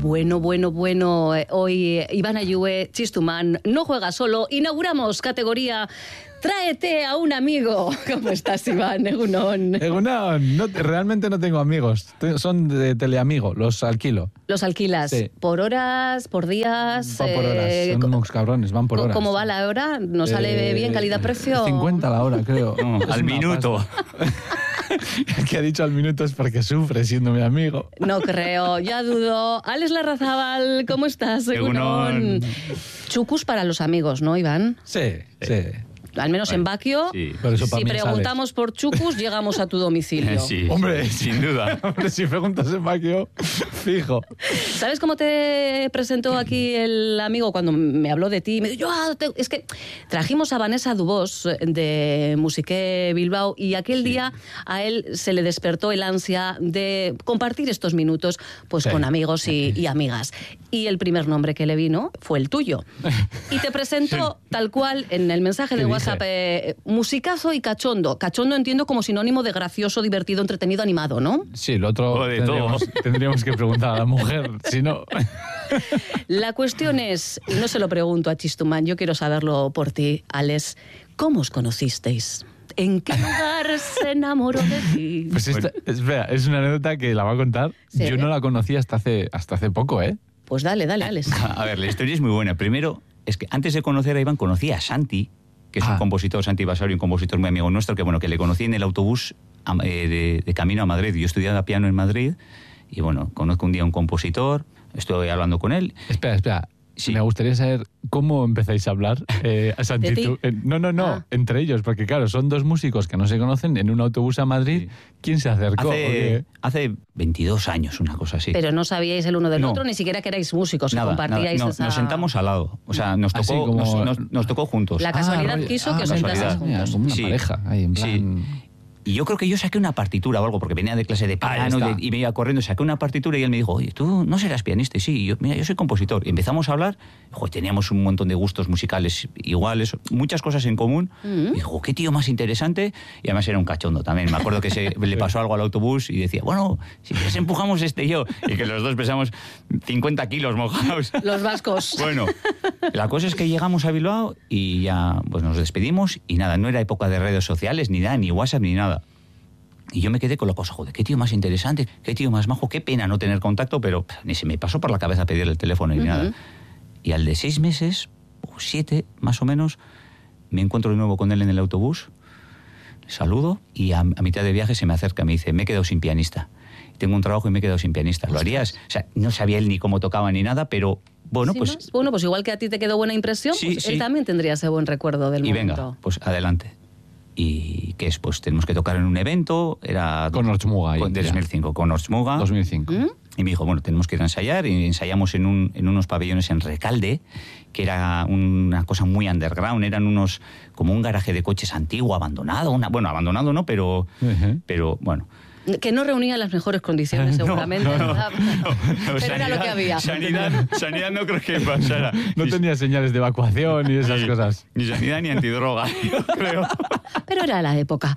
Bueno. Hoy Iván Ayue, Chistuman, no juega solo. Inauguramos categoría Tráete a un amigo. ¿Cómo estás, Iván? Egunon. Realmente no tengo amigos. Son de teleamigo, los alquilo. ¿Los alquilas? Sí. ¿Por horas, por días? Van por horas, son unos cabrones, van por horas. ¿Cómo va la hora? ¿Nos sale bien calidad-precio? 50 la hora, creo. No, al minuto. El que ha dicho al minuto es porque sufre siendo mi amigo. No creo, ya dudo. Alex Larrazábal, ¿cómo estás? Egunon. Chucus para los amigos, ¿no, Iván? Sí. Al menos en Baquio, sí. Por eso para si mí preguntamos por chucus, llegamos a tu domicilio. Sí, Hombre, sin duda. Hombre, si preguntas en Baquio, fijo. ¿Sabes cómo te presentó aquí el amigo cuando me habló de ti? Me dijo, es que trajimos a Vanessa Dubós de Musiqué Bilbao y aquel día a él se le despertó el ansia de compartir estos minutos pues con amigos y amigas. Y el primer nombre que le vino fue el tuyo. Y te presentó tal cual en el mensaje de WhatsApp, musicazo y cachondo. Cachondo entiendo como sinónimo de gracioso, divertido, entretenido, animado, ¿no? Sí, lo otro tendríamos que preguntar a la mujer, si no... La cuestión es, y no se lo pregunto a Chistuman, yo quiero saberlo por ti, Alex, ¿cómo os conocisteis? ¿En qué lugar se enamoró de ti? Pues espera, es una anécdota que la va a contar. ¿Sí? Yo no la conocí hasta hace poco, ¿eh? Pues dale, Alex. A ver, la historia es muy buena. Primero, es que antes de conocer a Iván, conocí a Santi, que es un compositor, Santi Basauri, un compositor muy amigo nuestro, que le conocí en el autobús de camino a Madrid. Yo estudiaba piano en Madrid y conozco un día a un compositor, estoy hablando con él. Espera. Sí. Me gustaría saber cómo empezáis a hablar a Santi. ¿De ti? No, entre ellos, porque claro, son dos músicos que no se conocen en un autobús a Madrid. Sí. ¿Quién se acercó? Hace 22 años, una cosa así. Pero no sabíais el uno del otro, ni siquiera que erais músicos, que compartíais esa... Nos sentamos al lado, o sea, nos tocó juntos. La casualidad quiso que os sentaseis juntos. Como una pareja, ahí en plan... Sí. Y yo creo que yo saqué una partitura o algo, porque venía de clase de piano y me iba corriendo, saqué una partitura y él me dijo, oye, ¿tú no serás pianista? Y sí, yo soy compositor. Y empezamos a hablar, teníamos un montón de gustos musicales iguales, muchas cosas en común. Y dijo, qué tío más interesante. Y además era un cachondo también. Me acuerdo que le pasó algo al autobús y decía, bueno, si quieres empujamos y yo. Y que los dos pesamos 50 kilos mojados. Los vascos. Bueno, la cosa es que llegamos a Bilbao y ya pues nos despedimos y nada, no era época de redes sociales, ni nada, ni WhatsApp, ni nada. Y yo me quedé con la cosa, qué tío más interesante, qué tío más majo, qué pena no tener contacto, pero ni se me pasó por la cabeza pedirle el teléfono ni nada. Y al de 6 meses, o 7 más o menos, me encuentro de nuevo con él en el autobús, le saludo y a mitad de viaje se me acerca y me dice, me he quedado sin pianista. Tengo un trabajo y me he quedado sin pianista. ¿Lo harías? O sea, no sabía él ni cómo tocaba ni nada, pero bueno, sí, pues... ¿no? Bueno, pues igual que a ti te quedó buena impresión, él también tendría ese buen recuerdo del momento. Y venga, pues adelante. ¿Y qué es? Pues tenemos que tocar en un evento, era... Con Ortsmuga. De 2005, con Ortsmuga. 2005. Y me dijo, tenemos que ir a ensayar, y ensayamos en unos pabellones en Recalde, que era una cosa muy underground, eran como un garaje de coches antiguo, abandonado, abandonado no, pero bueno... Que no reunía las mejores condiciones, seguramente. No, pero sanidad, era lo que había. Sanidad no creo que pasara. No tenía señales de evacuación y esas cosas. Ni sanidad ni antidroga, yo creo. Pero era la época.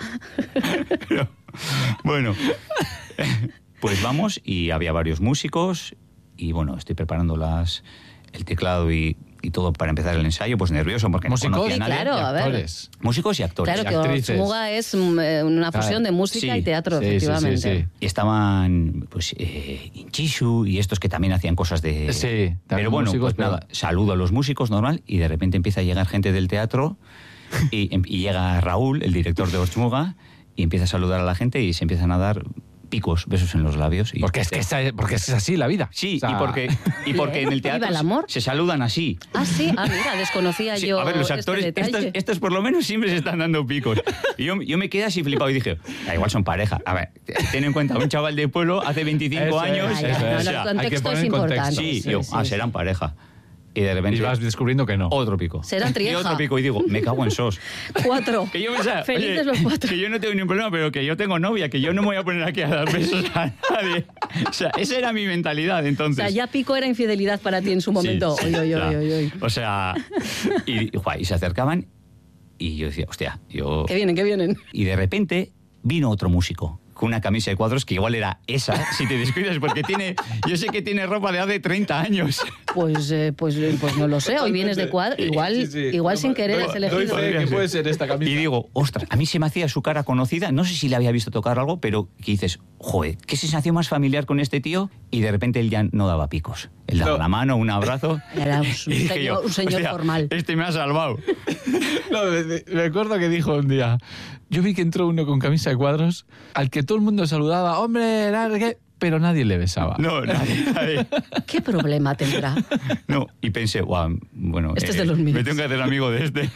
Bueno, pues vamos y había varios músicos y estoy preparando el teclado y todo para empezar el ensayo, pues nervioso porque músicos, no conocía a nadie. Claro, a ver. Músicos y actores. Claro, y que actrices. Ortsmuga es una fusión de música y teatro, efectivamente. Sí. Y estaban, Inchishu y estos que también hacían cosas de... Sí, pero bueno, músicos, pues nada, saludo a los músicos, normal, y de repente empieza a llegar gente del teatro y llega Raúl, el director de Ortsmuga, y empieza a saludar a la gente y se empiezan a dar... besos en los labios. Porque es así la vida. Sí, o sea... y porque en el teatro el amor? se saludan así. Ah, sí. Ah, mira, desconocía yo. A ver, los actores, estos por lo menos siempre se están dando picos. Y yo me quedé así flipado y dije, igual son pareja. A ver, ten en cuenta, un chaval de pueblo hace 25 años. El contexto es importante. Sí, serán pareja. Y de repente... Y vas descubriendo que no. Otro pico. Serán trieja. Y otro pico. Y digo, me cago en sos. 4. Que yo pensaba, felices los 4. Que yo no tengo ningún problema, pero que yo tengo novia, que yo no me voy a poner aquí a dar besos a nadie. O sea, esa era mi mentalidad, entonces. O sea, ya pico era infidelidad para ti en su momento. Sí, oy. O sea, y se acercaban y yo decía, hostia, yo... Que vienen. Y de repente vino otro músico con una camisa de cuadros que igual era esa, si te descuidas, porque yo sé que tiene ropa de hace 30 años. Pues no lo sé, hoy vienes de cuadro, igual sin querer has elegido. ¿Qué puede ser esta camisa? Y digo, ostras, a mí se me hacía su cara conocida, no sé si le había visto tocar algo, pero que dices, joder, qué sensación más familiar con este tío, y de repente él ya no daba picos. Él daba la mano, un abrazo. Era un yo, señor formal. Este me ha salvado. No, me acuerdo que dijo un día, yo vi que entró uno con camisa de cuadros, al que todo el mundo saludaba, hombre, pero nadie le besaba. No, nadie. ¿Qué problema tendrá? No, y pensé, wow, bueno, este es de los míos. Me tengo que hacer amigo de este.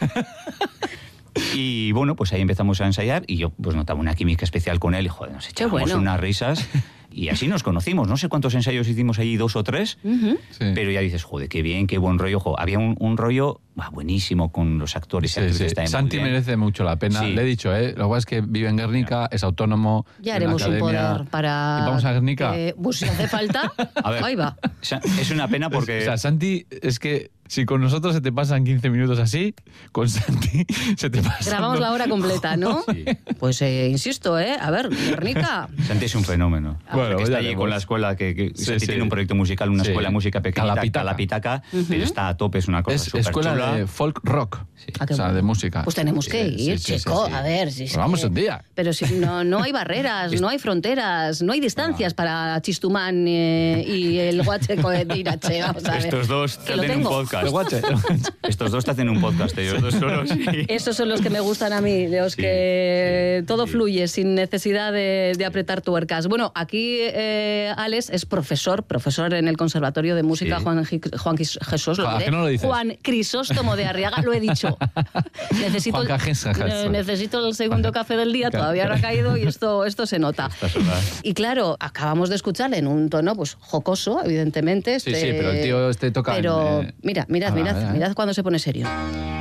Y bueno, pues ahí empezamos a ensayar y yo pues notaba una química especial con él y joder, nos echábamos unas risas y así nos conocimos. No sé cuántos ensayos hicimos allí, 2 o 3, pero ya dices, joder, qué bien, qué buen rollo. Joder, había un rollo buenísimo con los actores y actrices. Santi merece mucho la pena. Le he dicho, lo que pasa es que vive en Guernica, es autónomo. Ya haremos un poder para... ¿Y vamos a Guernica? Pues si hace falta, a ver, ahí va. Es una pena porque... O sea, Santi, es que si con nosotros se te pasan 15 minutos así, con Santi se te pasa... Grabamos la hora completa, ¿no? Sí. Pues insisto, a ver, Guernica. Santi es un fenómeno. Bueno, que está allí con la escuela, que Santi tiene un proyecto musical, una escuela de música pequeñita, Calapitaca, pero está a tope, es una cosa súper chula. Escuela de folk rock, o sea, de música. Pues tenemos que ir, chico, a ver. Si pues vamos un día. Pero si no hay barreras, no hay fronteras, no hay distancias para Chistumán y el Guacheco de Tirache, vamos a ver. Estos dos te hacen un podcast. Estos dos te hacen un podcast, ellos dos solos. Esos son los que me gustan a mí, de los que todo fluye sin necesidad de apretar tuercas. Bueno, aquí Alex es profesor en el Conservatorio de Música Juan Crisóstomo de Arriaga, lo he dicho. Necesito el segundo café del día, todavía no ha caído y esto se nota. Y claro, acabamos de escucharle en un tono pues jocoso, evidentemente. Sí, pero el tío toca... Pero mirad cuando se pone serio.